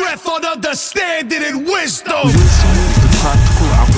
breath on understanding and wisdom. Wisdom is the practical